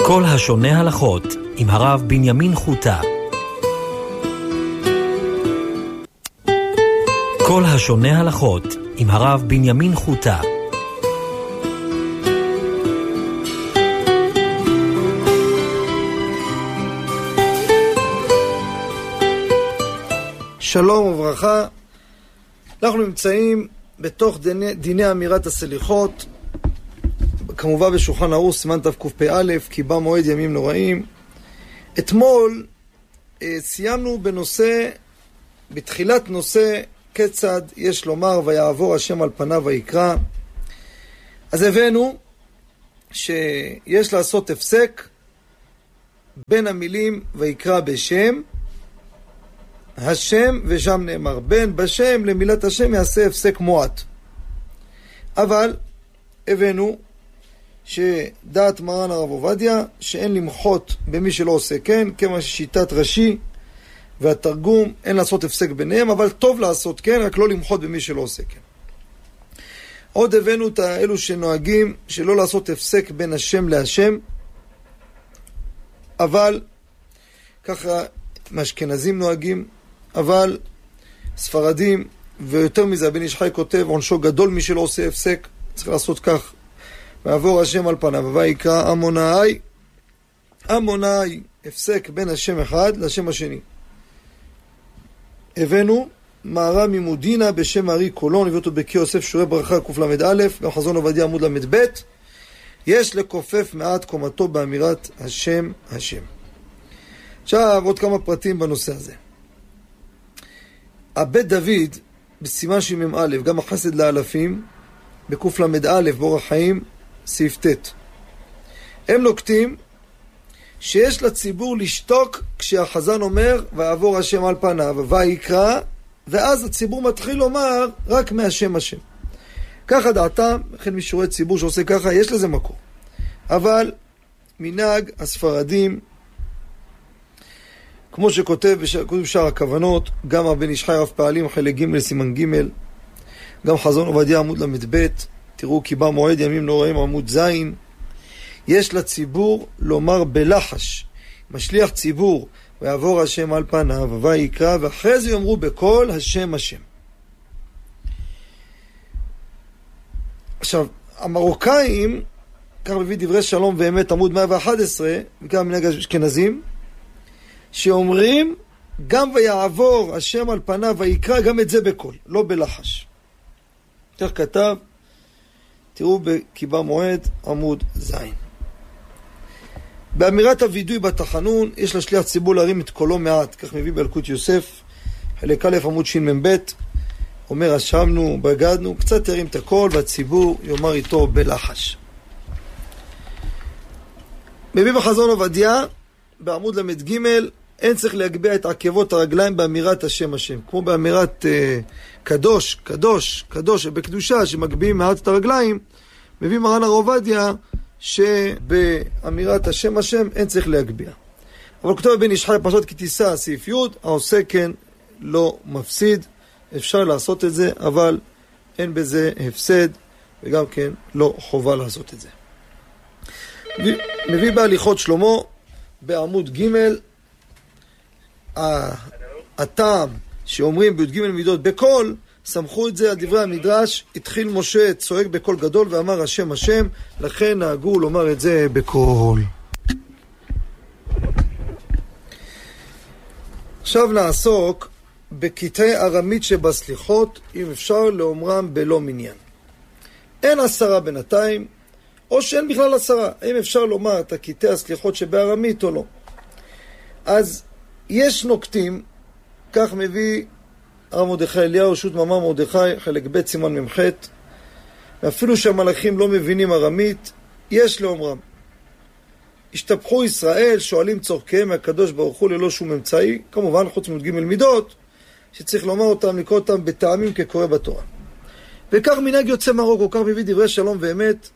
כל השונה הלכות עם הרב בנימין חוטה. כל השונה הלכות עם הרב בנימין חוטה. שלום וברכה. אנחנו נמצאים בתוך דיני אמירת הסליחות, כמובן בשולחן ערוך סימן תקפ"א, כי בא מועד ימים נוראים. אתמול סיימנו בתחילת נושא כיצד יש לומר ויעבור השם על פניו ויקרא. אז הבאנו שיש לעשות הפסק בין המילים ויקרא בשם השם, ושם נאמר בין בשם למילת השם יעשה הפסק מועט. אבל הבאנו שדעת מרן הרב עובדיה שאין למחות במי שלא עושה כן, כמה ששיטת רש"י והתרגום אין לעשות הפסק ביניהם, אבל טוב לעשות כן, רק לא למחות במי שלא עושה כן. עוד הבאנו את אלו שנוהגים שלא לעשות הפסק בין השם להשם, אבל ככה מאשכנזים נוהגים, אבל ספרדים, ויותר מזה הבן איש חי כותב, עונשו גדול מי שלא עושה הפסק, צריך לעשות כך. ועבור השם על פניו ויקרא עמונאי, עמונאי, הפסק בין השם אחד לשם השני. הבאנו מערה ממודינה בשם ארי קולון, הביא אותו בקי יוסף שורי ברכה קל"א, גם חזון עובדיה עמוד ל"ב. יש לכופף מעט קומתו באמירת השם השם. עכשיו עוד כמה פרטים בנושא הזה. הבית דוד בסימן שמ"א, גם החסד לאלפים בקל"א באורח חיים סעיף ט', הם נוקטים שיש לציבור לשתוק כשהחזן אומר ויעבור השם על פניו ויקרא, ואז הציבור מתחיל לומר רק מהשם השם. ככה דעתם, לכן משיעורי ציבור שעושה ככה יש לזה מקור, אבל מנהג הספרדים, כמו שכותב בשאר הכוונות, גם הבן איש חי רב פעלים חלק ג' סימן ג', גם חזון עובדיה עמוד ל"ב, תראו כי בא מועד ימים נוראים עמוד ז', יש לציבור לומר בלחש, משליח ציבור ויעבור השם על פניו ויקרא, ואחרי זה יאמרו בקול השם השם. עכשיו המרוקאים, כך מביא דברי שלום ואמת עמוד 111, וכך מנהג אשכנזים, שאומרים גם ויעבור השם על פניו ויקרא, גם את זה בקול, לא בלחש. כך כתב, תראו כי בא מועד עמוד ז'. באמירת הוידוי בתחנון יש לשליח ציבור להרים את קולו מעט, כך מביא באלקוט יוסף חלק א' עמוד שמ"ב, אומר אשמנו בגדנו, קצת ירים את הקול והציבור יאמר איתו בלחש. מביא בחזון עובדיה בעמוד ל"ג, אין צריך להגביה את עקבות הרגליים באמירת השם השם, כמו באמירת קדוש, קדוש, קדוש, בקדושה שמגביהים מעט את הרגליים. מביא מרן הרב עובדיה שבאמירת השם השם אין צריך להגביה. אבל כתוב בן איש חי פרשת כי תישא סעיף י', העושה כן לא מפסיד, אפשר לעשות את זה, אבל אין בזה הפסד, וגם כן לא חובה לעשות את זה. מביא בהליכות שלמה בעמוד ג', הטעם שאומרים בי"ג מידות בקול, סמכו את זה על דברי המדרש, התחיל משה צועק בקול גדול ואמר השם השם, לכן נהגו לומר את זה בקול. עכשיו נעסוק בקטעי ארמית שבסליחות, אם אפשר לאומרם בלא מניין. אין 10 בינתיים, או שאין בכלל 10. האם אפשר לומר את הקטעי הסליחות שבארמית או לא? אז יש נוקטים, כך מביא הרב מרדכי אליהו שו"ת מאמר מרדכי חלק ב' סימן מ"ח, ואפילו שהמלאכים לא מבינים ארמית יש לאומרם. השתפכו ישראל, שואלים צורכיהם מהקדוש ברוך הוא ללא שום אמצעי, כמובן חוץ מי"ג מידות שצריך לומר אותם, לקרוא אותם בטעמים כקורא בתורה. וכך מנהג יוצא מרוקו, כך מביא דברי שלום ואמת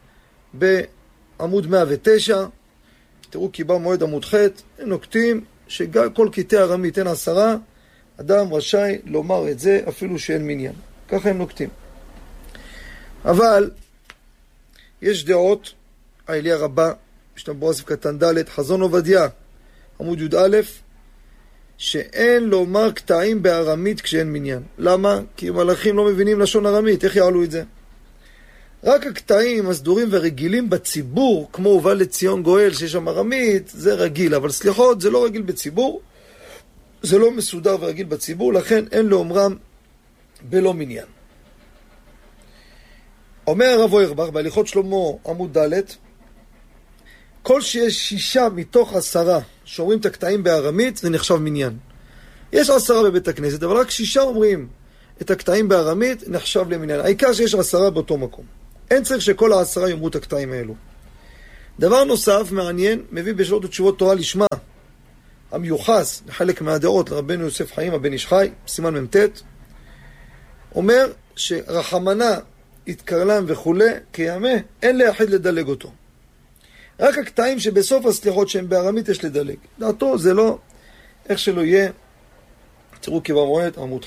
בעמוד 109, תראו כי בא מועד עמוד ח', הם נוקטים שכל קטעי ארמית אין 10, אדם רשאי לומר את זה אפילו שאין מניין. ככה הם נוקטים. אבל יש דעות, העלייה רבה, משנה ברורה סעיף קטן ד', חזון עובדיה, עמוד י"א, שאין לומר קטעים בארמית כשאין מניין. למה? כי מלאכים לא מבינים לשון ארמית, איך יעלו את זה? רק הקטעים הסדורים והרגילים בציבור, כמו הובא לציון גואל שיש שם ארמית, זה רגיל, אבל סליחות זה לא רגיל בציבור, זה לא מסודר ורגיל בציבור, לכן אין לאומרם בלא מניין. אומר הרב אוירבך בהליכות שלמה עמוד ד', כל שיש 6 מתוך 10 שאומרים את הקטעים בארמית, זה נחשב מניין. יש 10 בבית הכנסת, אבל רק 6 אומרים את הקטעים בארמית, נחשב למניין. העיקר שיש 10 באותו מקום. אין צריך שכל 10 יאמרו את הקטעים האלו. דבר נוסף מעניין, מביא בשאלות ותשובות תורה לשמה, המיוחס לחלק מהדעות לרבנו יוסף חיים הבן איש חי, סימן מ"ט, אומר שרחמנה התקרלם וכו' כימה, אין ליחיד לדלג אותו. רק הקטעים שבסוף הסליחות שהם בארמית יש לדלג. דעתו זה לא, איך שלא יהיה, תראו כי במועד עמוד ח'.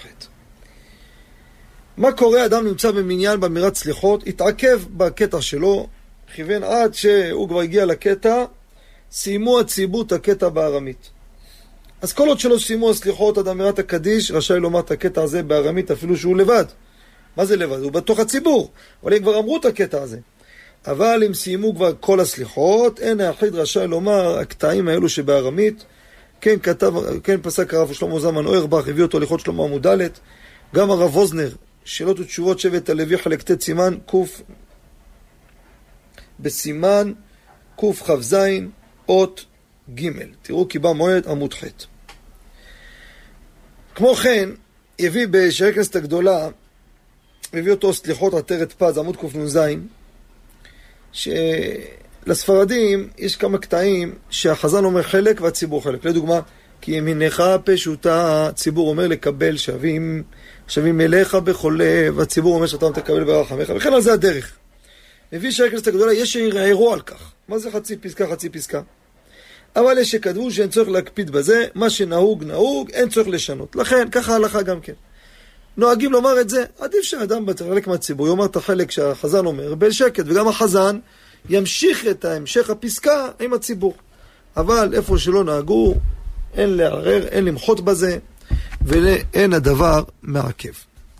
מה קורה? אדם נמצא במניין באמירת סליחות, התעכב בקטע שלו, כיוון עד שהוא כבר הגיע לקטע, סיימו הציבור את הקטע בארמית. אז כל עוד שלא סיימו הסליחות עד אמירת הקדיש, רשאי לומר את הקטע הזה בארמית אפילו שהוא לבד. מה זה לבד? הוא בתוך הציבור, אבל הם כבר אמרו את הקטע הזה. אבל אם סיימו כבר כל הסליחות, אין היחיד רשאי לומר הקטעים האלו שבארמית. כן פסק הרב שלמה זלמן אוירבך, הביא אותו הליכות שלמה עמוד ד', גם הרב ווזנר, שאלות ותשובות שבט הלוי חלק ט' סימן קוף, בסימן קכ"ז אות ג', תראו כי במועד עמוד ח'. כמו כן, הביא בשערי כנסת הגדולה, הביא אותו סליחות עטרת פז, עמוד קנ"ז, שלספרדים יש כמה קטעים שהחזן אומר חלק והציבור חלק. לדוגמה, כי ימינך פשוטה, הציבור אומר לקבל שווים אליך בכל לב, והציבור אומר שאתה תקבל ברחמך, וכן על זה הדרך. מביא שערי כנסת הגדולה, יש שיראו על כך. מה זה חצי פסקה, חצי פסקה? אבל יש שכתבו שאין צורך להקפיד בזה, מה שנהוג נהוג, אין צורך לשנות. לכן, ככה ההלכה גם כן. נוהגים לומר את זה, עדיף שהאדם בחלק מהציבור יאמר את החלק שהחזן אומר בשקט, וגם החזן ימשיך את המשך הפסקה עם הציבור. אבל איפה שלא נהגו, אין לערער, אין למחות בזה, ואין הדבר מעכב.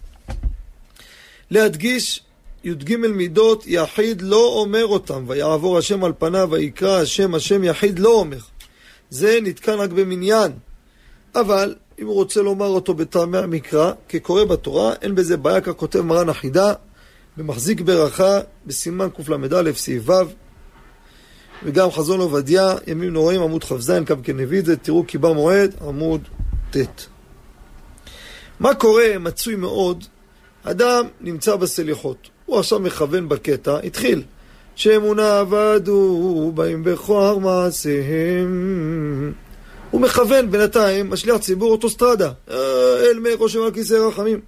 להדגיש, י"ג מידות יחיד לא אומר אותם, ויעבור השם על פניו ויקרא השם יחיד לא אומר. זה נתקן רק במניין. אבל אם הוא רוצה לומר אותו בטעמי המקרא, כקורא בתורה, אין בזה בעיה, ככותב מרן החידה, במחזיק ברכה, בסימן קל"א סעיף ו', וגם חזון עובדיה, ימים נוראים, עמוד כ"ז, גם כן הביא את זה, תראו כי במועד, עמוד ט'. מה קורה? מצוי מאוד, אדם נמצא בסליחות, הוא עכשיו מכוון בקטע, התחיל, שאמונה עבדו, באים בכוח מעשיהם, הוא מכוון בינתיים, משליח ציבור אוטוסטרדה, אל מי ראש על כיסא רחמים.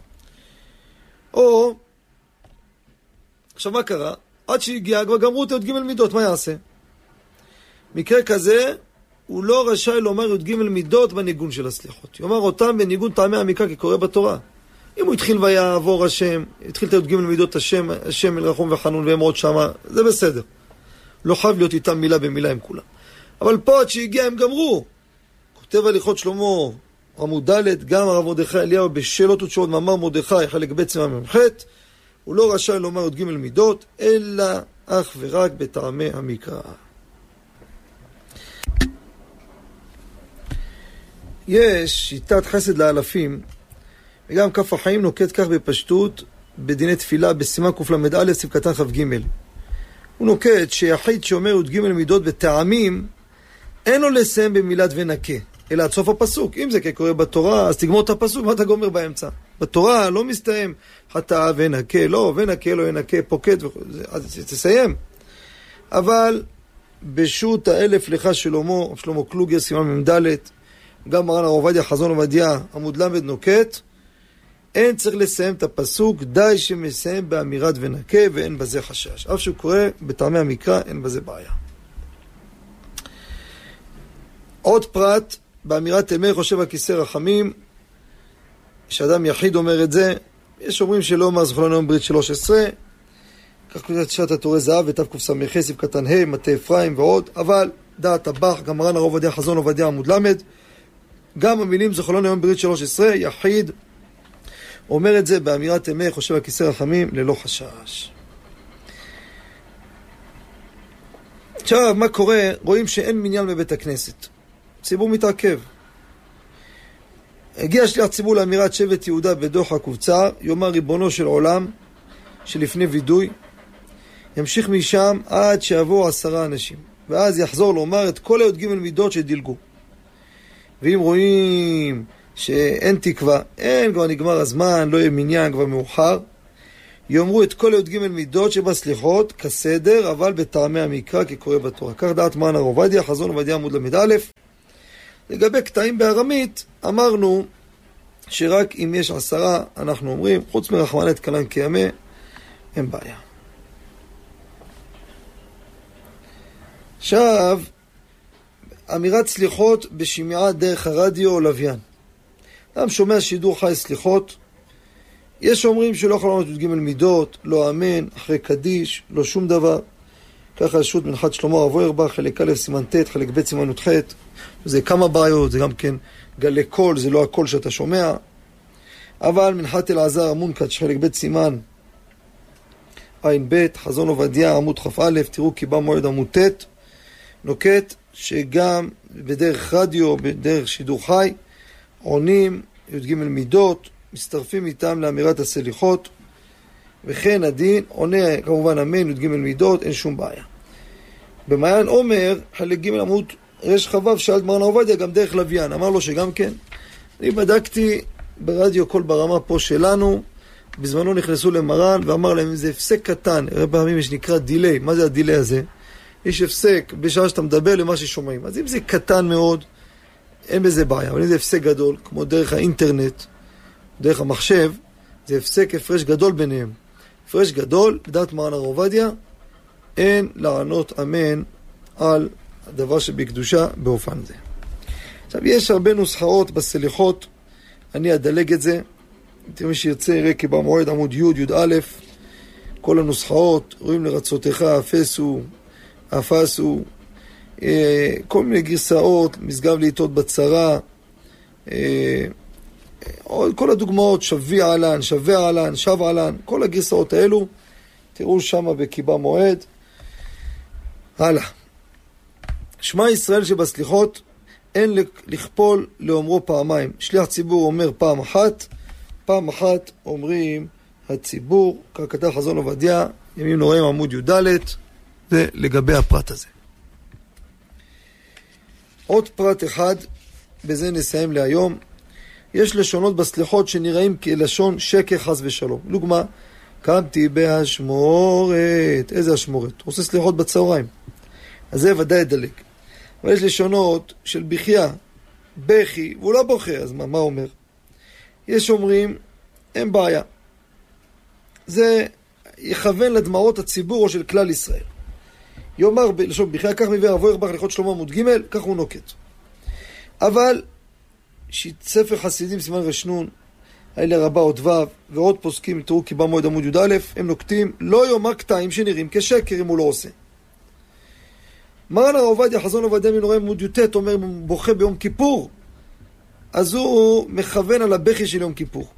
או, עכשיו מה קרה? עד שהגיע, כבר גמרו את י"ג מידות, מה יעשה? מקרה כזה, הוא לא רשאי לומר י"ג מידות בניגון של הסליחות. יאמר אותם בניגון טעמי המקרא כקורא בתורה. אם הוא התחיל ויעבור השם, התחיל את י"ג מידות השם אל רחום וחנון והם עוד שמה, זה בסדר. לא חייב להיות איתם מילה במילה עם כולם. אבל פה עד שהגיע הם גמרו. כותב הליכות שלמה עמוד ד', גם הרב מרדכי אליהו בשאלות ותשובות מאמר מרדכי חלק ב' סימן מ"ח, הוא לא רשאי לומר י"ג מידות, אלא אך ורק בטעמי המקרא. יש שיטת חסד לאלפים, וגם כף החיים נוקט כך בפשטות בדיני תפילה בסימן קל"א סעיף קטן כ"ג. הוא נוקט שיחיד שאומר י"ג מידות בטעמים, אין לו לסיים במילת ונקה, אלא עד סוף הפסוק. אם זה כקורא בתורה, אז תגמור את הפסוק, מה אתה גומר באמצע? בתורה לא מסתיים חטא ונקה, לא, ונקה לא ינקה, פוקד, אז תסיים. אבל בשו"ת האלף לך שלמה קלוגיה סימן מ"ד, גם מרן הרב עובדיה חזון עובדיה עמוד ל' נוקט, אין צריך לסיים את הפסוק, די שמסיים באמירת ונקה, ואין בזה חשש. אף שהוא קורא בטעמי המקרא, אין בזה בעיה. עוד פרט, באמירת אל מי חושב על כיסא רחמים, שאדם יחיד אומר את זה, יש אומרים שלא אומר זכרנו ברית 13, כך כותבת שעת התורי זהב ותקס"ה סעיף קטן ה' מטה אפרים ועוד, אבל דעת הבח, גם מרן הרב עובדיה חזון עובדיה עמוד למד, גם המילים זכרון היום ברית 13 יחיד אומר את זה באמירת אמת, חושב על כיסא רחמים ללא חשש. עכשיו, מה קורה? רואים שאין מניין בבית הכנסת. ציבור מתעכב. הגיע שליח ציבור לאמירת שבט יהודה בדוח הקובצר, יאמר ריבונו של עולם, שלפני וידוי, ימשיך משם עד שיבואו 10 אנשים. ואז יחזור לומר את כל הי"ג מידות שדילגו. ואם רואים שאין תקווה, אין, כבר נגמר הזמן, לא יהיה מניין, כבר מאוחר, יאמרו את כל הי"ג מידות שבסליחות כסדר, אבל בטעמי המקרא כקורא בתורה. כך דעת מרן הרב עובדיה, חזון עובדיה עמוד ל"א. לגבי קטעים בארמית, אמרנו שרק אם יש 10 אנחנו אומרים, חוץ מרחמנא ליצלן כימי, אין בעיה. עכשיו, אמירת סליחות בשמיעה דרך הרדיו או לוויין. אדם שומע שידור חי סליחות, יש אומרים שלא יכול לענות י"ג מידות, לא אמן, אחרי קדיש, לא שום דבר. ככה רשות מנחת שלמה רב אוירבך, חלק א' סימן ט', חלק ב' סימן י"ח. זה כמה בעיות, זה גם כן גלי קול, זה לא הקול שאתה שומע. אבל מנחת אלעזר המונקץ', חלק ב' סימן עין ב', חזון עובדיה עמוד כ"א, תראו כי בא מועד עמוד ט', נוקט שגם בדרך רדיו, בדרך שידור חי, עונים י"ג מידות, מצטרפים איתם לאמירת הסליחות, וכן הדין, עונה כמובן אמן י"ג מידות, אין שום בעיה. במעיין עומר, חלק ג' עמוד רש חבב, שאלת מרן עובדיה גם דרך לוויין, אמר לו שגם כן. אני בדקתי ברדיו קול ברמה פה שלנו, בזמנו נכנסו למרן ואמר להם זה הפסק קטן, הרבה פעמים יש נקרא דילי. מה זה הדילי הזה? יש הפסק בשעה שאתה מדבר למה ששומעים. אז אם זה קטן מאוד, אין בזה בעיה. אבל אם זה הפסק גדול, כמו דרך האינטרנט, דרך המחשב, זה הפסק הפרש גדול ביניהם. הפרש גדול, לדעת מרן הרב עובדיה, אין לענות אמן על הדבר שבקדושה באופן זה. עכשיו, יש הרבה נוסחאות בסליחות, אני אדלג את זה. תראו מי שירצה יראה כי במועד עמוד י' י"א, כל הנוסחאות, רואים לרצותיך, אפסו, אפסו, כל מיני גרסאות, משגב לעיתות בצרה, כל הדוגמאות, שווה עלן, שווה עלן, שב עלן, כל הגרסאות האלו, תראו שמה בקיבה מועד. הלאה. שמע ישראל שבסליחות, אין לכפול לאומרו פעמיים. שליח ציבור אומר פעם אחת אומרים הציבור, כך כתב חזון עובדיה, ימים נוראים עמוד י"ד, זה לגבי הפרט הזה. עוד פרט אחד, בזה נסיים להיום. יש לשונות בסליחות שנראים כלשון שקר חס ושלום. דוגמה, קמתי בהשמורת. איזה השמורת? הוא עושה סליחות בצהריים. אז זה ודאי דלק. אבל יש לשונות של בחייה, בכי, והוא לא בוכה. אז מה אומר? יש אומרים, אין בעיה. זה יכוון לדמעות הציבור או של כלל ישראל. יאמר בלשון בחייה, כך מביא רב אוירבך הלכות שלמה עמוד ג', כך הוא נוקט. אבל ספר חסידים סימן רשנון, האלה רבה עוד ו' ועוד פוסקים, תראו כי במועד עמוד י"א, הם נוקטים, לא יאמר קטעים שנראים כשקר אם הוא לא עושה. מרן הרב עובדיה חזון עובדיה מנורא עמוד י"ט אומר בוכה ביום כיפור, אז הוא מכוון על הבכי של יום כיפור.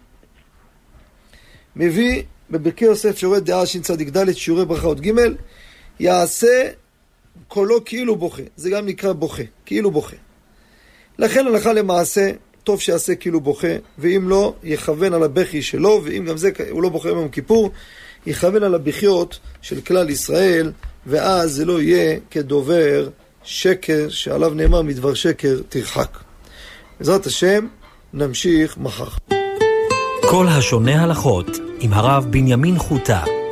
מביא בברכי יוסף שיעורי דעה שצ"ד שיעורי ברכה עוד ג', יעשה קולו כאילו בוכה, זה גם נקרא בוכה, כאילו בוכה. לכן הלכה למעשה, טוב שיעשה כאילו בוכה, ואם לא, יכוון על הבכי שלו, ואם גם זה הוא לא בוכה ביום כיפור, יכוון על הבכיות של כלל ישראל, ואז זה לא יהיה כדובר שקר, שעליו נאמר מדבר שקר תרחק. בעזרת השם, נמשיך מחר. כל השונה הלכות עם הרב בנימין חוטה.